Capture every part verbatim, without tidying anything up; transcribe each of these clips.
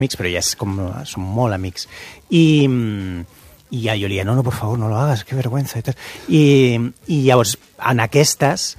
amics, però ja és com, som molt amics. I, i ja jo li deia, no, no, por favor, no lo hagas, qué vergüenza. I, I, i llavors, en aquestes,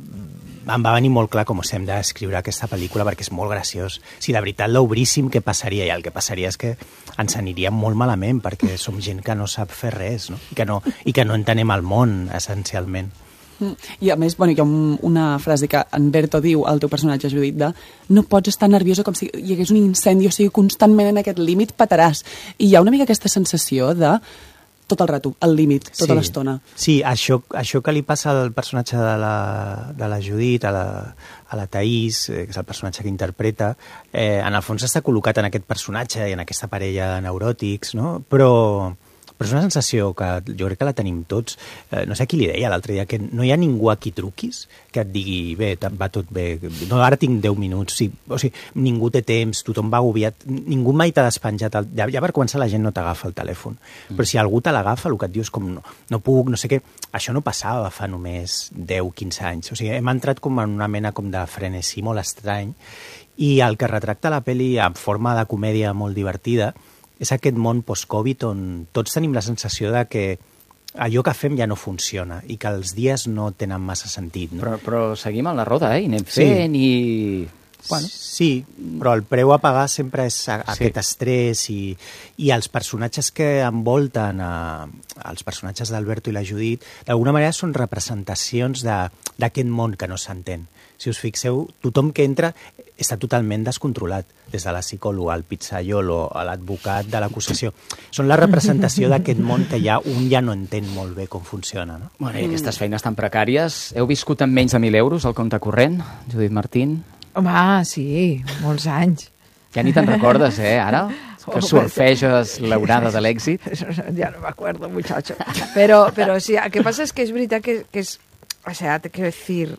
em va venir molt clar com hem d'escriure aquesta pel·lícula perquè és molt graciós. Si de veritat l'obríssim, què passaria? I el que passaria és que ens aniríem molt malament perquè som gent que no sap fer res, no? I, que no, i que no entenem el món, essencialment. I a més, bueno, hi ha un, una frase que en Berto diu al teu personatge, Judit, de no pots estar nerviosa com si hi hagués un incendi, o sigui, constantment en aquest límit petaràs. I hi ha una mica aquesta sensació de tot el rato, al límit, tota sí. l'estona. Sí, això, això que li passa al personatge de la, de la Judit, a la, a la Thaís, eh, que és el personatge que interpreta, eh, en el fons està col·locat en aquest personatge i en aquesta parella de neuròtics, no? Però... Però és una sensació que jo crec que la tenim tots. Eh, no sé a qui li deia l'altre dia, que no hi ha ningú a qui truquis que et digui, bé, va tot bé, no, ara tinc deu minuts. Sí, o sigui, ningú té temps, tothom va agobiat, ningú mai t'ha despenjat. El, ja, ja per començar la gent no t'agafa el telèfon. Mm. Però si algú te l'agafa, el que et dius com no, no puc, no sé què, això no passava fa només deu quinze anys. O sigui, hem entrat com en una mena com de frenesí molt estrany i el que retracta la pel·li en forma de comèdia molt divertida és aquest món post-Covid on tots tenim la sensació de que allò que fem ja no funciona i que els dies no tenen massa sentit. No? Però, però seguim a la roda, eh? I anem fent sí. i... Bueno. Sí, però el preu a pagar sempre és a, sí. aquest estrès i, i els personatges que envolten a, els personatges d'Alberto i la Judit d'alguna manera són representacions d'aquest món que no s'entén. Si us fixeu, tothom que entra està totalment descontrolat, des de la psicòloga, el pizzaiolo, a l'advocat de l'acusació. Són la representació d'aquest món que ja un ja no entén molt bé com funciona. No? Bueno, i aquestes feines tan precàries, heu viscut amb menys de mil euros al compte corrent, Judit Martín? Home, sí, molts anys. Ja ni te'n recordes, eh, ara? Que surfeges l'onada de l'èxit? Ja no m'acuerdo, muchacho. Però, però sí, el que passa és que és veritat que, que és... O sea, te quiero decir...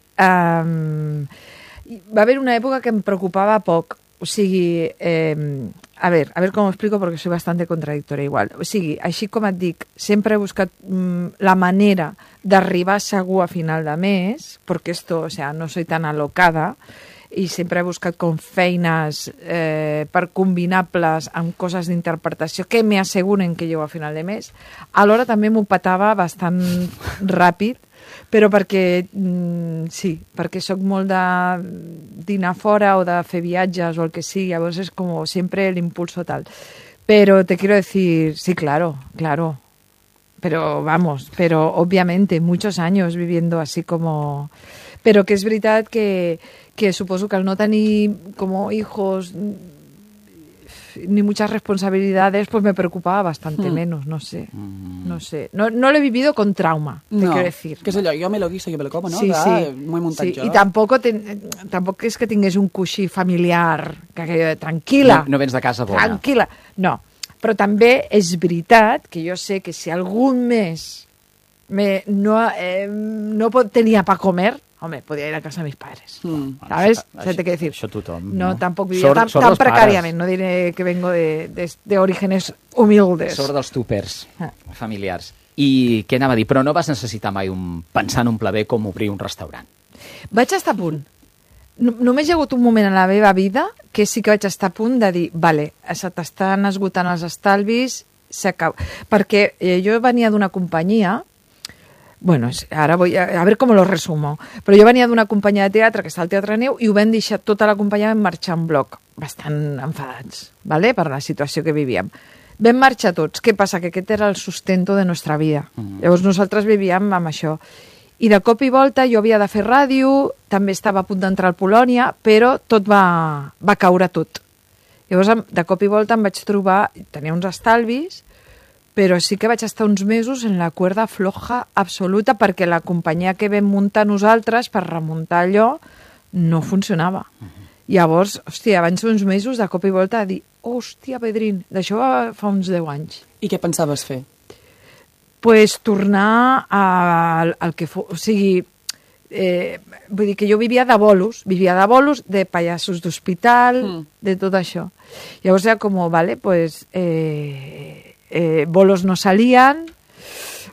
Um, va haver una època que em preocupava poc. O sigui, eh, a ver, a ver com ho explico perquè soy bastante contradictoria igual. O sigui, així com et dic, sempre he buscat mm, la manera d'arribar segur a final de mes, perquè esto, o sea, no soy tan alocada, i sempre he buscat com feines eh, per combinables amb coses d'interpretació que me asseguren que llego a final de mes. Alhora també m'ho patava bastant ràpid, però perquè, mm, sí, perquè sóc molt de dinar fora o de fer viatges o el que sigui, llavors és com sempre l'impulso tal. Pero te quiero decir, sí, claro, claro, pero vamos, pero obviamente muchos años viviendo así como... Pero que és veritat que, que suposo que al no tenir como hijos ni muchas responsabilidades, pues me preocupaba bastante mm. menos, no sé, mm. no sé. No, no lo he vivido con trauma, te no, quiero decir. Que és allò, jo me lo guiso, jo me lo como, no? Sí, Va, sí. M'ho he muntat sí. jo. I tampoc, ten, tampoc és que tingués un coixí familiar, que, que tranquil·la. No, no vens de casa bona. Tranquil·la, no. Però també és veritat que jo sé que si algun mes me, no, eh, no tenia pa comer, hombre, podía ir a casa de mis padres. Mm. ¿Sabes? Això, o sea, te quiero decir. Això tothom. No, no? tampoc vivia sort, tan, sort tan precàriament. Pares. No diré que vengo de, de, de orígenes humildes. Sort dels tupers ah. familiars. I què anava a dir? Però no vas necessitar mai un, pensar en un pla B com obrir un restaurant. Vaig estar a punt. No, només hi ha hagut un moment en la meva vida que sí que vaig estar a punt de dir, vale, se t'estan esgotant els estalvis, s'acaba. Perquè eh, jo venia d'una companyia. Bueno, ara voy a, a ver cómo lo resumo. Però jo venia d'una companyia de teatre que està al Teatre Neu i ho vam deixar tota la companyia en marxar en bloc, bastant enfadats, ¿vale? Per la situació que vivíem. Vam marxar tots. Què passa? Que aquest era el sustento de nostra vida. Mm. Llavors nosaltres vivíem amb això. I de cop i volta jo havia de fer ràdio, també estava a punt d'entrar al Polònia, però tot va, va caure tot. Llavors de cop i volta em vaig trobar, tenia uns estalvis, però sí que vaig estar uns mesos en la cuerda floja absoluta perquè la companyia que vam muntar nosaltres per remuntar allò no funcionava. Uh-huh. Llavors, hòstia, abans uns mesos de cop i volta a dir, hòstia, Pedrín, d'això fa uns deu anys. I què pensaves fer? Pues tornar al, al que fos, o sigui, eh, vull dir que jo vivia de bolos, vivia de bolos, de pallassos d'hospital, mm. de tot això. Llavors era com, vale, pues... Eh, Eh, bolos no salían,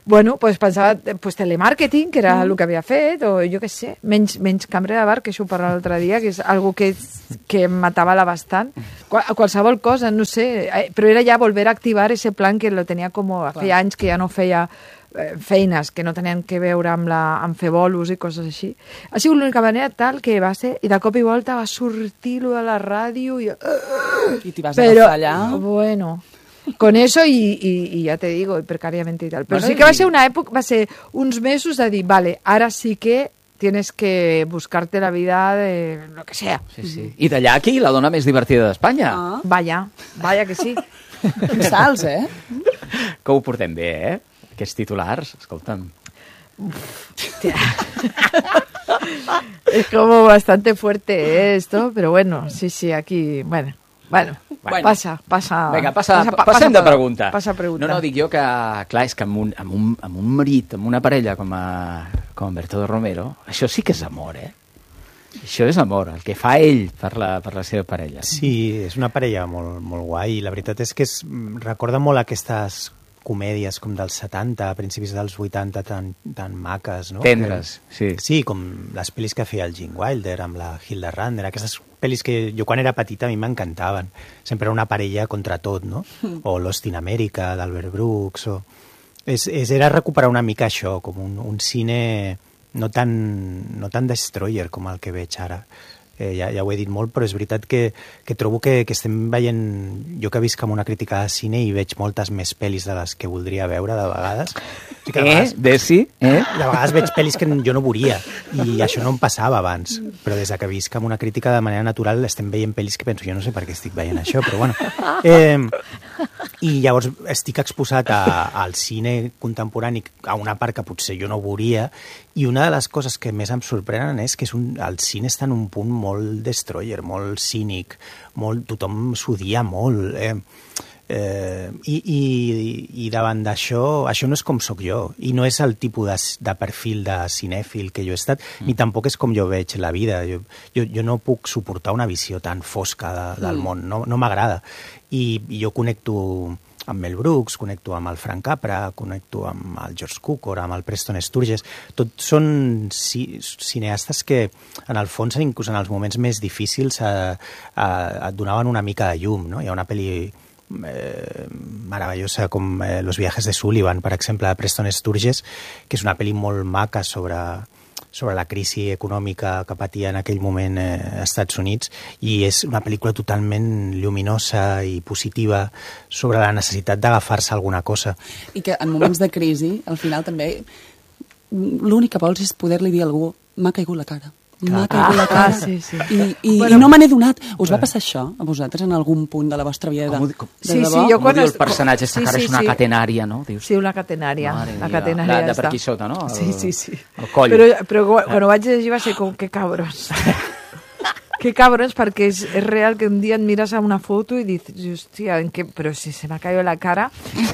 bueno, pues pensava pues, telemarketing, que era mm. el que havia fet, o jo què sé, menys, menys cambrer de bar, que això ho parla l'altre dia, que és algo que, que em matava la bastant. Qual, qualsevol cosa, no sé, però era ja volver a activar ese plan que lo tenia com feia anys que ja no feia feines que no tenien que veure amb, la, amb fer bolos i coses així. Ha sigut l'única manera tal que va ser, i de cop i volta va sortir-lo de la ràdio i... I t'hi vas Però, agafar allà. Bueno, con eso y, y, y ya te digo, y precariamente y tal. Pero Bueno, sí que va a y- ser una època, va ser uns mesos de dir, vale, ara sí que tienes que buscarte la vida de lo que sea. Sí, sí. I d'allà aquí, la dona més divertida d'Espanya. Ah, Vaya, vaya que sí. quins salts, eh? Que ho portem bé, eh? Aquests titulars, escolta'm. Es como bastante fuerte eh, esto, pero bueno, sí, sí, aquí, bueno, bueno, Bueno. pasa, pasa. Vinga, passa, pasa, pa- passem pasa de pregunta. Passa pregunta. No, no, dic jo que, clar, és que amb un, amb un, amb un marit, amb una parella com, a, com Berto de Romero, això sí que és amor, eh? Això és amor, el que fa ell per la, per la seva parella. Sí, és una parella molt, molt guai. La veritat és que és, recorda molt aquestes comèdies com dels setanta, a principis dels vuitanta, tan, tan maques, no? Tendres, sí. Que, sí, com les pel·lis que feia el Gene Wilder amb la Hilda Rander, aquestes pel·lis que jo quan era petita a mi m'encantaven. Sempre era una parella contra tot, no? O Lost in America, d'Albert Brooks, o... És, és, era recuperar una mica això, com un, un cine no tan, no tan destroyer com el que veig ara. Eh, ja, ja ho he dit molt, però és veritat que, que trobo que, que estem veient... Jo que visc amb una crítica de cine i veig moltes més pel·lis de les que voldria veure de vegades. O sigui que de Eh, vegades, Desi? Eh? de vegades veig pel·lis que jo no veuria i això no em passava abans, però des de que visc amb una crítica de manera natural estem veient pel·lis que penso, jo no sé per què estic veient això, però bueno. Eh, I llavors estic exposat a, al cine contemporani a una part que potser jo no veuria, i una de les coses que més em sorprenen és que és un, el cine està en un punt molt destroyer, molt cínic, molt, tothom s'odia molt, eh? Eh, i, i, i davant d'això, això no és com sóc jo i no és el tipus de, de perfil de cinèfil que jo he estat, mm. ni tampoc és com jo veig la vida. Jo, jo, jo no puc suportar una visió tan fosca de, del mm. món, no, no m'agrada. I, I jo connecto amb Mel Brooks, connecto amb el Frank Capra, connecto amb el George Cukor, amb el Preston Sturges. Tots són ci, cineastes que, en el fons, inclús en els moments més difícils, eh, eh, et donaven una mica de llum, no? Hi ha una pel·li eh, meravellosa com eh, Los viajes de Sullivan, per exemple, de Preston Sturges, que és una pel·li molt maca sobre, sobre la crisi econòmica que patia en aquell moment eh, als Estats Units, i és una pel·lícula totalment lluminosa i positiva sobre la necessitat d'agafar-se a alguna cosa. I que en moments de crisi, al final també, l'únic que vols és poder-li dir a algú, m'ha caigut la cara. M'ha caigut la cara. Ah, sí, sí. I, i, Bueno, i no me n'he donat. Us va passar això a vosaltres en algun punt de la vostra vida? De, Com ho- com- de Sí, debò? sí, jo Com quan diu es- el personatge, esta sí, cara sí, és una sí. catenària, no? Dius, Sí, una catenària. Mare La mia. catenària De- de ja per està. aquí sota, no? El- Sí, sí, sí. el coll. Però, però quan ho vaig llegir va ser com, que cabrons. Que cabrons, perquè és, és real que un dia et mires a una foto i dius, hòstia, en què? Però si se m'ha caído la cara.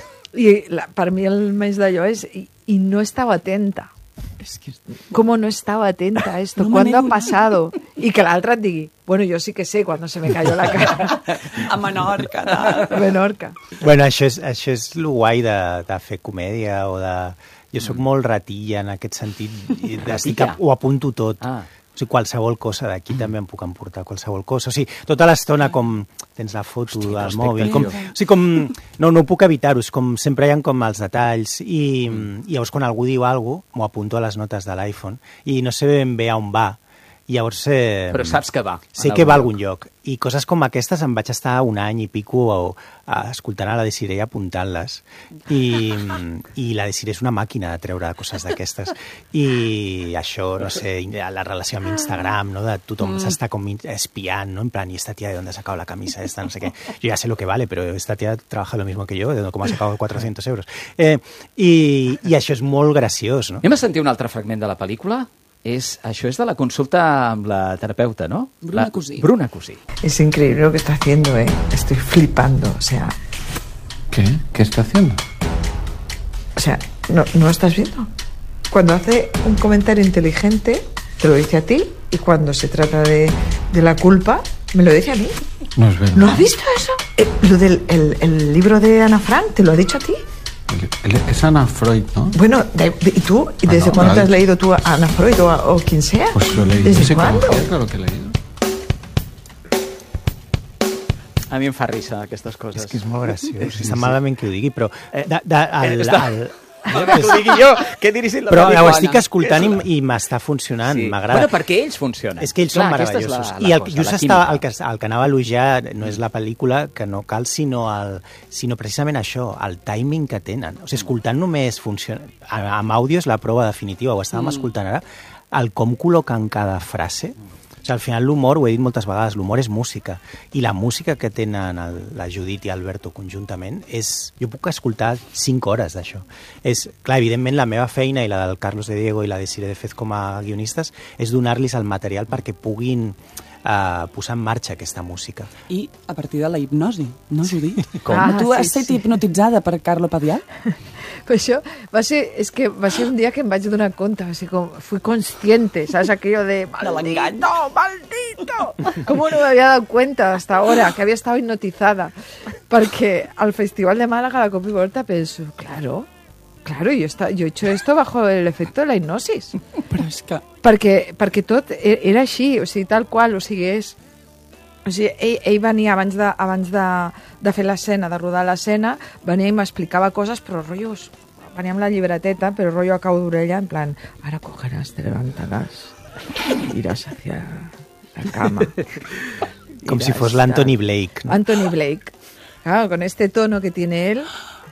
I la, per mi el més d'allò és, i, i no estava atenta. És que... ¿Cómo no estaba atenta a esto? No me ¿Cuándo ha n'he pasado? Y que la otra digui, bueno, yo sí que sé cuando se me cayó la cara. A Menorca, tal. A Menorca. Bueno, això és, això és el guai de, de fer comèdia o de... Jo sóc molt ratilla en aquest sentit. I estic, Ratilla? ho apunto tot. Ah. O sigui, qualsevol cosa d'aquí també em puc emportar qualsevol cosa. O sigui, tota l'estona com tens la foto Hosti, del respecte, mòbil. Com, tio. o sigui, com... No, no ho puc evitar-ho. És com sempre hi ha com els detalls. I, i llavors quan algú diu alguna cosa, m'ho apunto a les notes de l'iPhone. I no sé ben bé a on va. I llavors... Eh, Però saps que va. Sé en que va a algun algun lloc. I coses com aquestes em vaig estar un any i pico a, a, escoltant a la Desiree apuntant-les. I, I la Desiree és una màquina de treure coses d'aquestes. I això, no sé, la relació amb Instagram, no? De tothom mm. s'està com espiant, no? En plan, ¿y esta tía de dónde ha sacado la camisa esta? No sé qué. Yo ya sé lo que vale, pero esta tía trabaja lo mismo que yo, de cómo ha sacado cuatrocientos euros. Eh, i, I això és molt graciós, no? Anem a sentir un altre fragment de la pel·lícula. És, això és de la consulta amb la terapeuta, ¿no? Bruna la, Cusí. Bruna Cusí. Es increíble lo que está haciendo, ¿eh? Estoy flipando, o sea... ¿Qué? ¿Qué está haciendo? O sea, ¿no, ¿no estás viendo? Cuando hace un comentario inteligente, te lo dice a ti, y cuando se trata de, de la culpa, me lo dice a mí. No es verdad. ¿No has visto eso? Eh, lo del el, el libro de Ana Frank, ¿te lo ha dicho a ti? ¿El Él es Ana Freud, ¿no? Bueno, de- ¿y tú? ¿Y Ah, desde no, cuándo no, te has no. leído tú a Ana Freud o, a- o quien sea? Pues lo he leído. ¿Desde ¿Desde cuándo? claro que he leído. A mi em fa risa, aquestes coses. És que és molt graciós. Està malament que ho digui, però... De, de, el, està- el, Que ho digui jo, que he dirigit la però ho pel·lícula. estic escoltant i, i m'està funcionant, Sí. m'agrada. Bueno, perquè ells funcionen. És que ells Clar, són aquesta és meravellosos. la- la I el, cosa, just la estava, química. el, que, el que anava a elogiar no és la pel·lícula, que no cal, sinó, el, sinó precisament això, el timing que tenen. O sigui, escoltant només funciona... Amb àudio és la prova definitiva, ho estàvem mm. escoltant ara, el com col·loquen cada frase. O sigui, al final l'humor, ho he dit moltes vegades, l'humor és música. I la música que tenen el, la Judit i Alberto conjuntament és... Jo puc escoltar cinc hores d'això. És, clar, evidentment la meva feina i la del Carlos de Diego i la de Sire de Fez com a guionistes és donar-los el material perquè puguin eh, posar en marxa aquesta música. I a partir de la hipnosi, no, Judit? Com? Ah, tu Ah, has sí, estat sí. hipnotitzada per Carlo Padial? Pues això va ser, és que va ser un dia que em vaig donar compte, va ser com, fui consciente, ¿sabes? Aquello de, maldito, maldito. ¿Cómo no me había dado cuenta hasta ahora que había estado hipnotizada? Porque al Festival de Málaga, a la Copa y Vuelta, penso, claro, claro, yo, está, yo he hecho esto bajo el efecto de la hipnosis. Però és que... Perquè, perquè tot e- era així, o sigui, tal qual, o sigui, és... O sigui, ell, ell venia abans de, abans de, de fer l'escena, de rodar l'escena, venia i m'explicava coses, però rotllos, venia amb la llibreteta, però rotllo a cau d'orella, en plan, ara cogeràs, te levantaràs, iràs hacia la cama. Com irás si fos a- l'Anthony Blake. ¿no? Anthony Blake. Claro, con este tono que tiene él.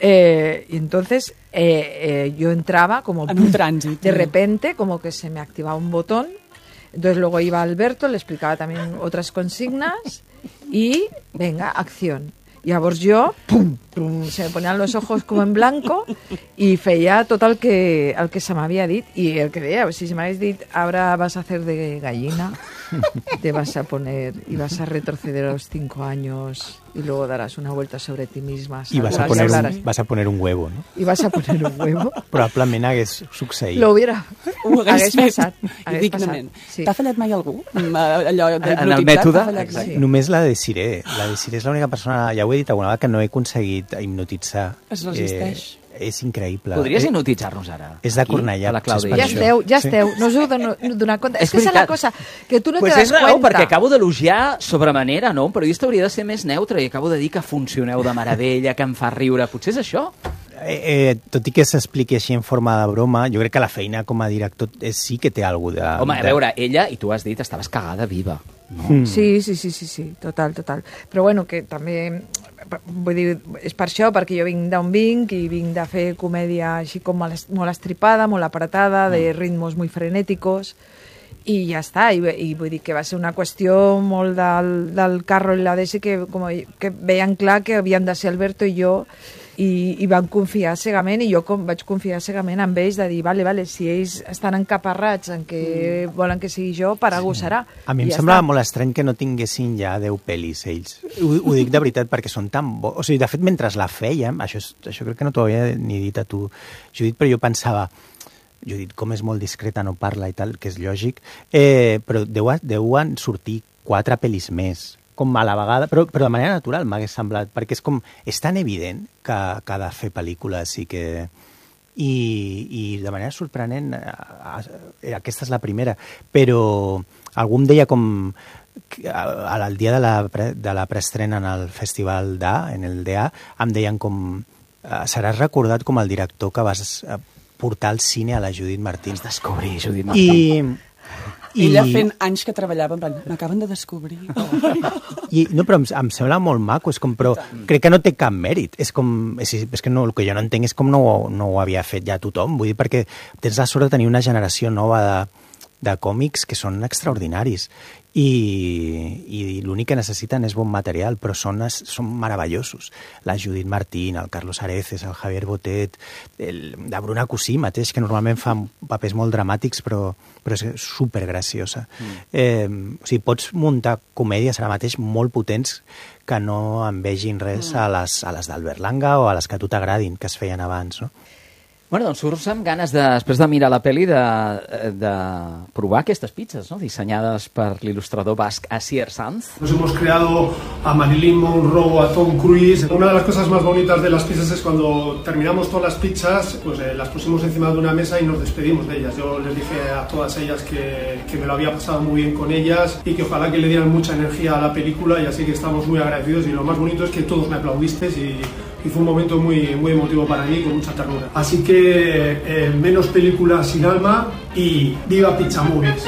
Eh, y entonces eh, eh, yo entraba como... En un tránsito. De repente, como que se me activaba un botón. Entonces luego iba Alberto, le explicaba también otras consignas y, venga, acción. Y a vos yo, pum, pum, se me ponían los ojos como en blanco y feia tot el que, el que se m'havia dit. Y el que deia, si se m'hagués dit, ahora vas a hacer de gallina, te vas a poner y vas a retroceder a los cinco años y luego darás una vuelta sobre ti misma. I vas a, sabrás poner hablar un, así. vas a poner un huevo, no? Y vas a poner un huevo. Probablement hagués succeït. Lo hubiera... Ho hagués hagués fet passat. Hagués dignament. passat. Sí. T'ha fallat mai algú? Mm, Allò En el d'hipnotitzar, mètode? t'ha fallat mai? Sí. Només la de Siré. La de Siré és l'única persona, ja ho he dit alguna vegada, que no he aconseguit hipnotitzar. Es resisteix. Eh, és increïble. Podries Eh, hipnotitzar-nos ara? És de Aquí, Cornellà, a la potser és Clàudia. per Ja això. esteu, ja Sí. esteu. No us heu de donar compte. És, És que esa és la veritat. cosa, que tu no pues te das és raó, cuenta. perquè acabo d'elogiar sobremanera, no? Un periodista hauria de ser més neutre i acabo de dir que funcioneu de meravella, que em fa riure. Potser és això? Eh, eh, tot i que s'expliqui així en forma de broma, jo crec que la feina com a director és, sí que té alguna de... Home, a de... veure, ella, i tu has dit, estaves cagada viva. No? Mm. Sí, sí, sí, sí, sí, total, total. Però bueno, que també, vull dir, és per això, perquè jo vinc d'on vinc i vinc de fer comèdia així com molt, est- molt estripada, molt apretada, de ritmos muy frenéticos, i ja està, i, i vull dir que va ser una qüestió molt del, del Carro i la D S que, com, que veien clar que havien de ser Alberto i jo, i, i van confiar cegament, i jo com, vaig confiar cegament amb ells de dir, vale, vale, si ells estan encaparrats en que mm. volen que sigui jo, per algú serà. A mi I em ja semblava està. molt estrany que no tinguessin ja deu pel·lis ells. Ho, ho dic de veritat perquè són tan bons. O sigui, de fet, mentre la fèiem, això, és, això crec que no t'ho havia ni dit a tu, Judit, però jo pensava, Judit, com és molt discreta, no parla i tal, que és lògic, eh, però deu, deuen sortir quatre pel·lis més, com a la vegada, però, però de manera natural m'hagués semblat, perquè és com, és tan evident que, que ha de fer pel·lícules i que... I, i de manera sorprenent, eh, aquesta és la primera, però algú em deia com que al dia de la, pre, de la preestrena en el festival d'A, en el D A, em deien com eh, seràs recordat com el director que vas eh, portar al cine a la Judit Martín. Vas descobrir, Judit Martín. I, i, Ella fent anys que treballava, en plan, m'acaben de descobrir. I, no, però em, em sembla molt maco, és com, però crec que no té cap mèrit. És com, és, és que no, el que jo no entenc és com no, ho- no ho havia fet ja tothom. Vull dir, perquè tens la sort de tenir una generació nova de, de còmics que són extraordinaris. I, i l'únic que necessiten és bon material, però són, són meravellosos. La Judit Martín, el Carlos Areces, el Javier Botet, el, la Bruna Cusí mateix, que normalment fa papers molt dramàtics, però, però és supergraciosa. Mm. Eh, o sigui, pots muntar comèdies ara mateix molt potents que no envegin res mm. a les, a les d'Albert Langa o a les que a tu t'agradin, que es feien abans, no? Bueno, doncs surts amb ganes, de, després de mirar la pel·li, de, de provar aquestes pizzas, ¿no? Diseñadas per l'il·lustrador basc Asier Sanz. Nos hemos creado a Marilyn Monroe, a Tom Cruise. Una de las cosas más bonitas de las pizzas es cuando terminamos todas las pizzas, pues eh, las pusimos encima de una mesa y nos despedimos de ellas. Yo les dije a todas ellas que, que me lo había pasado muy bien con ellas y que ojalá que le dieran mucha energía a la película, y así que estamos muy agradecidos, y lo más bonito es que todos me aplaudisteis y, y fue un momento muy, muy emotivo para mí, con mucha ternura. Así que eh, menos películas sin alma y viva Pizza Movies.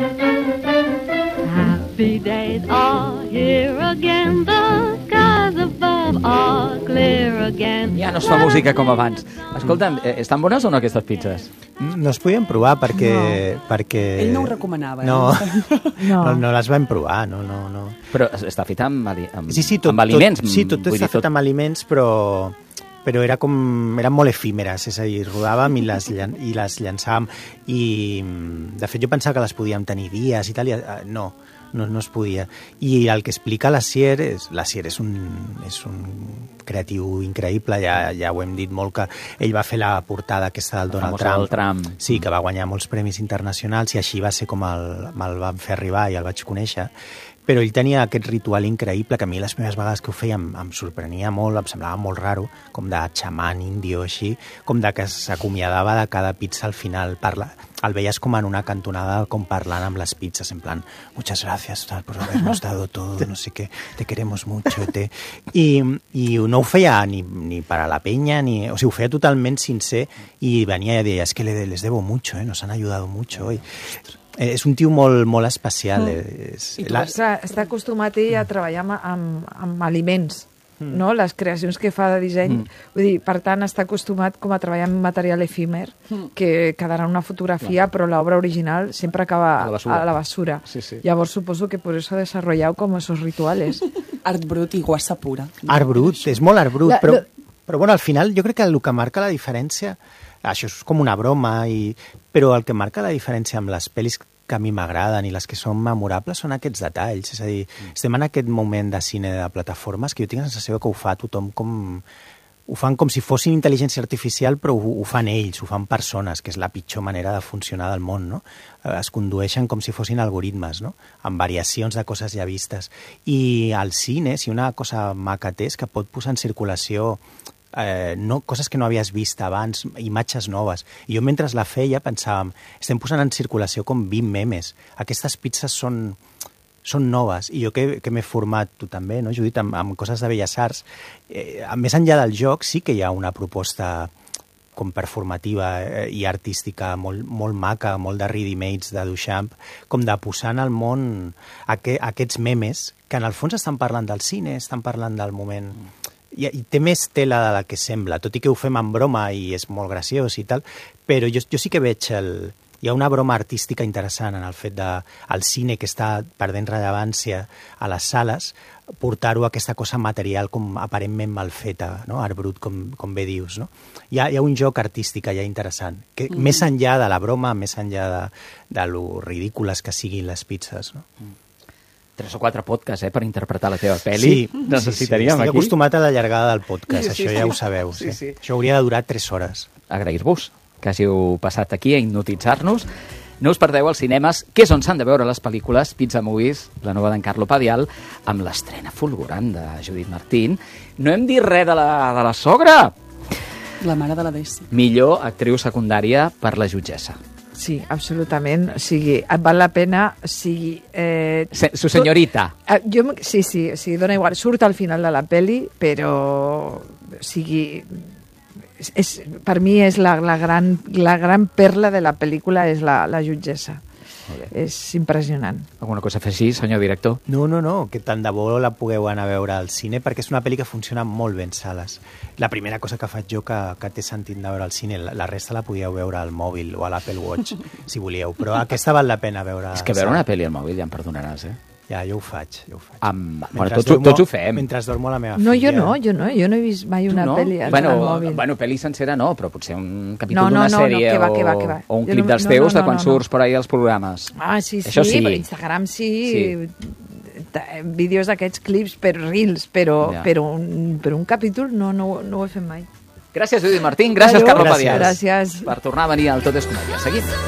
Happy days are here again, the skies above are clear again. Ja no es fa música com abans. Escolta'm, eh, estan bones o no aquestes pizzas? No es podien provar perquè... No. perquè... Ell no ho recomanava. No. Eh? no. no, no les vam provar, no, no, no. Però està feta amb, ali... amb, sí, sí, tot, amb aliments. Tot, sí, tot vull està dir, tot... fet amb aliments, però... però era com, eren molt efímeres, és a dir, rodàvem i les, llan i les llançàvem, i de fet jo pensava que les podíem tenir dies i tal, i no, no, no es podia. I el que explica l'Asier és, l'Asier és un, és un creatiu increïble, ja, ja ho hem dit molt, que ell va fer la portada aquesta del Donald Trump, Trump, sí, que va guanyar molts premis internacionals, i així va ser com el, me'l van fer arribar i el vaig conèixer. Però ell tenia aquest ritual increïble que a mi les primeres vegades que ho feia em, em sorprenia molt, em semblava molt raro, com de xaman indio així, com de que s'acomiadava de cada pizza al final. Parla, el veies com en una cantonada, com parlant amb les pizzas, en plan, muchas gracias tal, por habernos dado todo, no sé qué, te queremos mucho. Te... I, I no ho feia ni, ni para la peña, ni... o sigui, ho feia totalment sincer, i venia i deia, es que les debo mucho, eh, nos han ayudado mucho. I... És un tio molt, molt especial. Mm. És, I la... està, està acostumat ell a treballar amb, amb, amb aliments, mm. no? Les creacions que fa de disseny. Mm. Vull dir, per tant, està acostumat com a treballar amb material efímer, mm. que quedarà una fotografia, no. Però l'obra original sempre acaba a la basura. A la basura. Sí, sí. Llavors suposo que por eso ha desarrollado como esos rituales. Art brut i guassa pura. Art brut, és molt art brut, la, però, lo... però bueno, al final jo crec que el que marca la diferència, això és com una broma, i, però el que marca la diferència amb les pel·lis que a mi m'agraden i les que són memorables són aquests detalls. És a dir, mm. estem en aquest moment de cine de plataformes que jo tinc la sensació que ho fa tothom com... Ho fan com si fossin intel·ligència artificial, però ho, ho fan ells, ho fan persones, que és la pitjor manera de funcionar del món, no? Es condueixen com si fossin algoritmes, no? Amb variacions de coses ja vistes. I al cine, si una cosa maca té, és que pot posar en circulació Eh, no, coses que no havies vist abans, imatges noves. I jo mentre la feia pensàvem, estem posant en circulació com vint memes. Aquestes pizzas són, són noves. I jo que, que m'he format, tu també, no, Judit, amb, amb coses de Belles Arts, eh, més enllà del joc sí que hi ha una proposta com performativa eh, i artística molt, molt maca, molt de ready-mades de Duchamp, com de posar en el món aqu aquests memes que en el fons estan parlant del cine, estan parlant del moment... I, i té més tela de la que sembla, tot i que ho fem en broma i és molt graciós i tal, però jo, jo sí que veig el... Hi ha una broma artística interessant en el fet de el cine que està perdent rellevància a les sales, portar-ho a aquesta cosa material com aparentment mal feta, no? Art brut, com, com bé dius. No? Hi, ha, hi ha un joc artístic allà interessant, que mm. més enllà de la broma, més enllà de, de lo ridícules que siguin les pizzas. No? Mm. Tres o quatre podcasts, eh, per interpretar la teva pel·li. Sí, necessitaríem sí, sí. Estic aquí. acostumat a la llargada del podcast, sí, sí, això sí. ja ho sabeu. Sí. Sí, sí. Això hauria de durar tres hores. Agrair-vos que hàgiu passat aquí a hipnotitzar-nos. No us perdeu als cinemes, que és on s'han de veure les pel·lícules, Pizza Movies, la nova d'en Carlo Padial, amb l'estrena fulgurant de Judit Martín. No hem dit res de la, de la sogra! La mare de la Desi. Millor actriu secundària per la jutgessa. Sí, absolutament. O sigui, et val la pena... O sigui, eh, Se, su senyorita. Tu, eh, jo, sí, sí, o sigui, dona igual. Surt al final de la peli, però... O sigui... És, és, per mi és la, la, gran, la gran perla de la pel·lícula és la, la jutgessa. És impressionant. Alguna cosa a fer així, senyor director? No, no, no, que tant de bo la pugueu anar a veure al cine, perquè és una pel·li que funciona molt bé en sales. La primera cosa que faig jo que, que té sentit de veure al cine, la, la resta la podíeu veure al mòbil o a l'Apple Watch, si volíeu, però aquesta val la pena veure. És que veure una pel·li al mòbil ja em perdonaràs, eh? Ja, jo ho faig, jo ho faig. Amb... Bueno, tots, dormo, tots ho fem. Mentre dormo la meva no, filla. No, jo no, jo no, jo no he vist mai una no? pel·li al bueno, mòbil. Bueno, pel·li sencera no, però potser un capítol no, no, d'una no, sèrie no, que va, o, que va, que va. o un jo clip no, dels no, teus no, no, de quan no, surts no. per ahir als programes. Ah, sí, sí, Això sí. per Instagram sí, sí. vídeos d'aquests clips per reels, però, ja. però, un, però un capítol no, no, no ho he fet mai. Gràcies, Judit Martín. Gràcies, Bueno, Carlo gràcies. Padial. Gràcies. Per tornar a venir al Tot és Comèdia. Seguim.